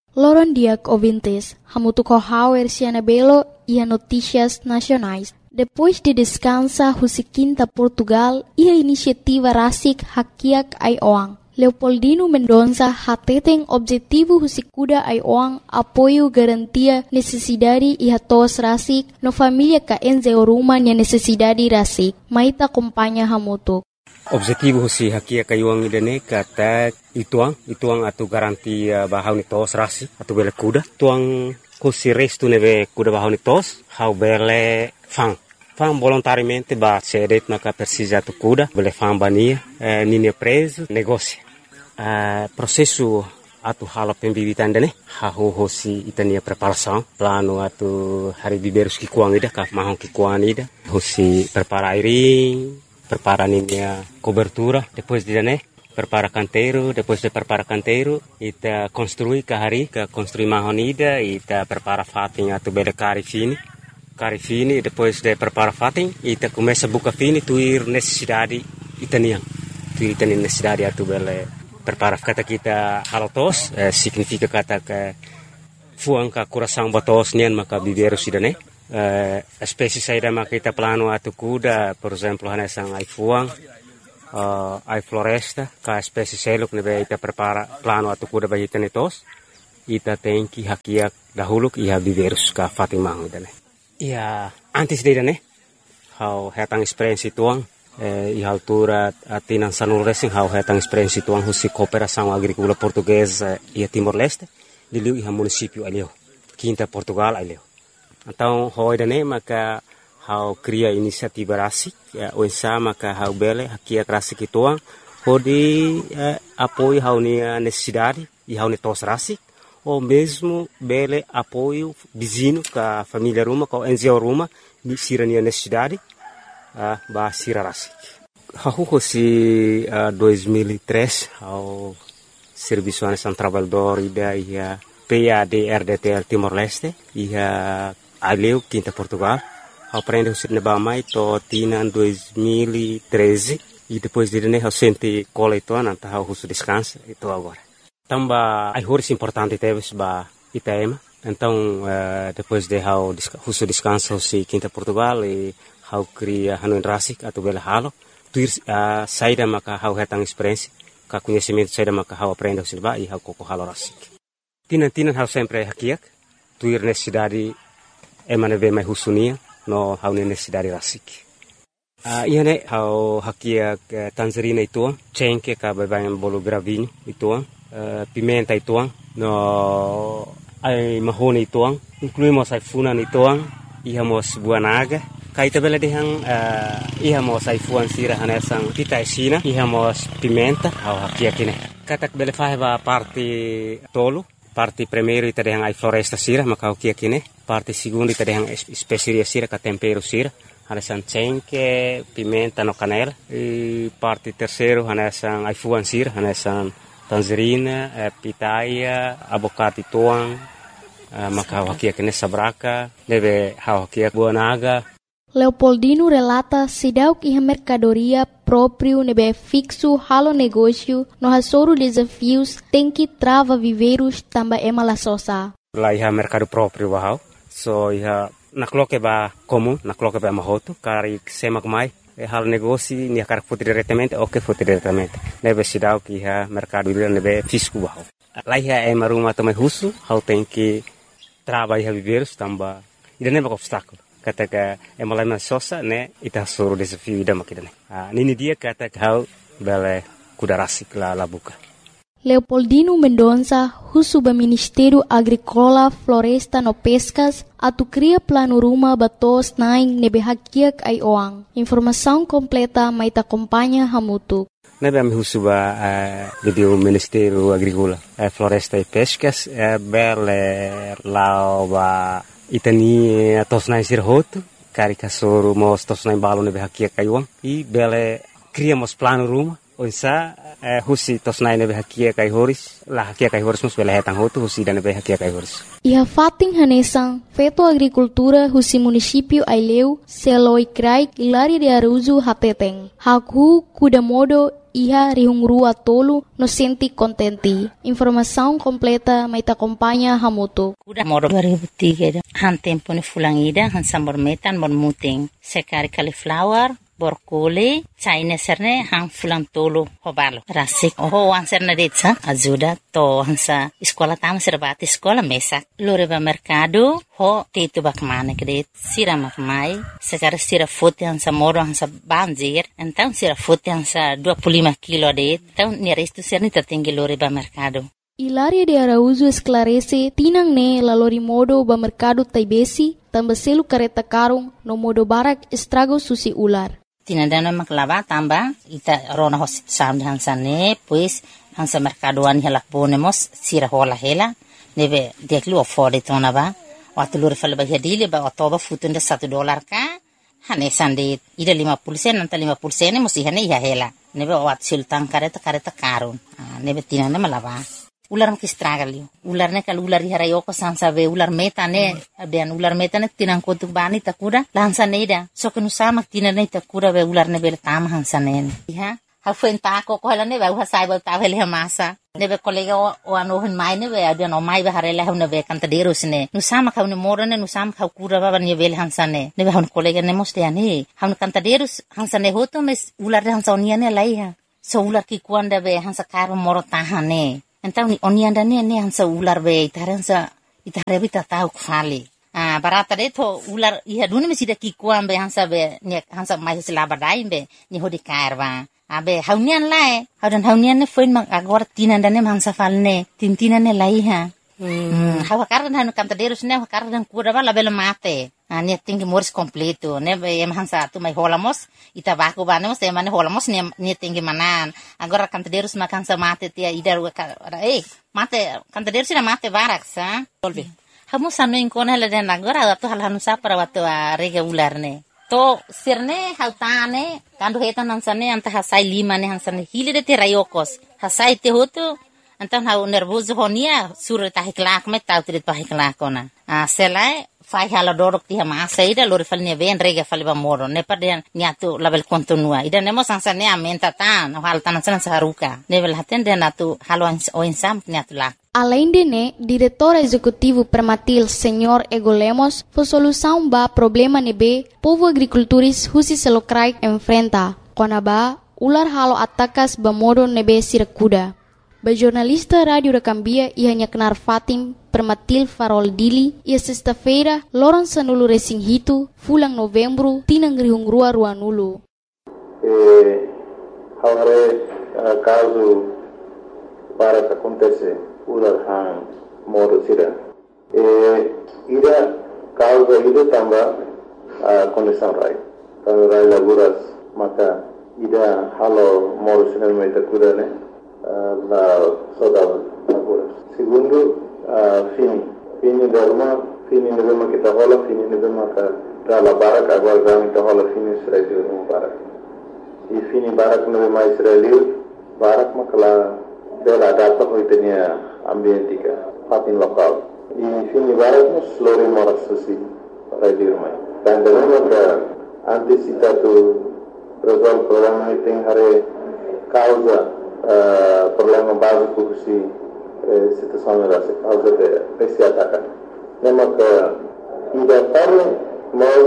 Loron diak ouvintes, hamutu kohauer siana belo e notícias nacionais. Depois de descansa husikinta Portugal e a iniciativa Rasik Hakiak Aioang. Leopoldino Mendonça hateten objetivo husikuda Aioang apoio garantia necessidade e hatos Rasik no família ka enze oruma nia necessidade Rasik. Maita acompanha hamutu. Objetivo si Hakiak Aioang idane kata ituang atu garantia bahau ni tos Rasik atu bele kuda. Tuang kusi restu neve kuda bahau ni tos hau bele fang volontariamente ba cedet naka precisa tu kuda bele fambania nini preso negócio processo atu hala pembibitan dane hahu hosi itania preparação plano atu hari biberus ki kuang ida ka mahon ki kuang ida hosi prepara airing prepara ninia cobertura depois de dane prepara canteiro depois de prepara canteiro ita construi ka construi mahon ida ita prepara fating atu bele cari fini depois de prepara fating ita começa buka fini tuir necessidade itaniang tuir itaniang necessidade atu bele prepara kata kita halotos significa kata ke fuang ka coração batos nian maka biberu sidane espécie saída maka kita plano atu kuda por exemplo hanesang ai fuang ai floresta ka espécie seluk nebe ita prepara plano atu kuda bagi tenetos ita tenki hakiak dahuluk iha biberus ka fatimah idane. Ia antes de né, how hetang experiência tuang e altura atinan sanul racing how hetang experiência tuang husi cooperação agrícola portuguesa e Timor-Leste de liu iha município alio quinta Portugal alio. Então hoje né maka how cria inisiativa Rasik o ensa maka how bele hakia Rasik tuang hodi apoio how ni necessidade e how ni tos Rasik ou mesmo bele apoio vizinho com a família Ruma, com a NGO Ruma, de sirania necessidade, ba sira Rasik. Hahu si 2003 ao Serviço Nacional Trabalhador ida ia PADRDTL Timor-Leste ia aleu quinta Portugal, aprende o sirneba mai to tina 2013 e depois de né ao sente coleitona tá ao russo descansa e tô agora. Tamba ai horas importante teves ba Itaema. Então depois de how husu descanso si quinta Portugal e how cria hanuin Rasik atau bela halo tuir saída maka how hetang experiência ka conhecimento saída maka how aprende silba e how koko halo Rasik. Tinan how sempre hakiak tuir necessidade emane be mai husunia no how necessidade Rasik. Iane how hakiak Tanzania itu cengke ka bebangan bolu gravinho itu pimenta ituang no ai mahoni ituang incluímos ai funan ituang ihamos buanaga kaita bela dehang ihamos ai fuan sira hanesang pita sina ihamos pimenta au hakia kine katak bela faiva parte tolo parte primeiro ita dehang ai floresta sira maka hakia kine parte segundo ita dehang specie sira ka tempero sira hanesang cengke pimenta no canela e parte terceiro hanesang ai fuan sira hanesang tangerina, pitaia, abocate tuang, maka hakia kene sabraka, deve hakia buanaga. Leopoldino relata sidauk iha mercadoria próprio nebe fixo halo negócio no hasoro desafios tem que trava viveiros tamba emala sosa. Lá iha mercado próprio bahau, so iha nakloke ba comum, nakloke ba mahoto, kari semak mai. Hal negócio ni akar foto diretamente ou que foto diretamente nebe sidau que ha mercado ile nebe fisco bahau lá é maruma também russo how tem que trabalhar viver tamba ida nebe obstáculo kata ka malama sosa né ita soro desafio ida makidane nini dia kata how bele kuda Rasik la buka. Leopoldino Mendonça, husuba Ministério Agrícola, Floresta no Pescas, atu cria plano ruma batos naing nebe hakiak Aioang. Informação completa mai ta acompanha hamutu. Nebe am husuba do Ministério Agrícola, Floresta e Pescas, bele lauba itani tos naing sirhoto, cari kasoro mos tos naing balo nebe hakiak Aioang e bele criamos plano ruma onsa husi tosnai nebe hakia kai horis la hakia kai horis mus bela hetang hotu husi dan nebe hakia kai horis. Iha fating hanesang feto agricultura husi município Aileu seloi krai Hilaria de Araújo hateteng. Haku kuda modo iha rihungrua tolu no senti contenti. Informação completa maita acompanha hamoto. Kuda modo 2003 han tempo ni fulangida han sambor metan bon muting. Sekari cauliflower borkole China serne hang fulang tolo hobalo rasik ho anserne detsa ajuda to hansa sekolah tam serbati sekolah mesak loreba mercado ho tetu bakmane kede sira makmai sekarang sira foto hansa moro hansa banjir então sira foto hansa 25 kilo de então ni resto serni tertinggi loreba mercado. Hilaria de Araújo esclarece tinang ne lalori modo ba mercado taibesi tambaselu kareta karung no modo barak estrago susi ular. Tinandana maklava tamba ita rona hosit sam hansane pues hansa mercadoan hela ponemos sira hola hela neve deklu afford tona ba watulur fal ba hadile ba todo futunda $1 ka hane sande ida 50% nanta 50% musi hane ya hela neve wat sultan kareta karun neve tinanda malava ular mkistragali ular ne kal ular hara ko sansa ve ular metane abian ular metane tinang ko bani takuda lansa neida so kenu sama tinane takuda ve ular ne bel tam hansanen ha ha fenta ko ne ve ha sai ba ta vele masa ne ve kolega o ano hin mai ne ve abian o mai ve harela ne ve kanta deros ne nu sama ka ne morane nu sama ka kura ba ne vel hansane ne ve han kolega ne moste ani han kanta deros hansane hoto mes ular hansonia ne laiha so ular ki kuanda ve hansa karo moro tahane. Então onianda ne hansa ular be itaransa itarebita tau kfali barata de to ular iha duni mesida kikuan be hansa be ne hansa mai selaba daimbe ni hodi karwa abe haunian lae haunian ne foin mang agora tinanda ne hansa falne tintina ne laiha hawa kardan hanu kantaderos ne kardan kuda bala bela mate ne tinggi moris completo ne em hansa tu mai holamos itabaku banemos e mane holamos ne tinggi manan agora kantaderos makan sa mate tia idar mate kantaderos na mate barak sa solve hamu sanu inkona la den agora tu hal hanu sa para watu rega ular ne to sirne hautane kandu hetan hansane anta hasai lima ne hansane hile de terayokos hasai te hotu antan hau nervoso honia sur tahiklak me tau trit tahiklak ona selai fai hala dorok ti masa ida lor falne ven rega falba moro ne paden niatu label kontinua ida nemo sansane amenta tan hal tan san saruka level haten de natu halwan o insam niatu la. Além de ne, diretor executivo permatil Senhor Ego Lemos, foi solução ba problema nebe povo agricultores husi selokrai enfrenta. Konaba ular halo atakas ba modo nebe sirakuda. Ba jornalista Rádio da Cambia ia nyaknar Fatim permatil Farol Dili ia sexta-feira loron sanulu resing hitu fulang novembro tinang rihungrua ruanulu. Agora caso para que acontece ular hang modo sira ida causa ida tamba condição rai laguras maka ida halo modo sira meta kuda ne la saudade laguras segundo fini derma kita hola fini derma ka dala barak agora vamos kita hola fini sira derma barak e fini barak no mais israelio barak makala bela data hoitenia ambientika fatin lokal e fini barak no slore moras susi para dirmai dan dalam ka antisipatu resolve problema tem hare causa problema básico si situação da causa de esse ataque nema ka ida para nós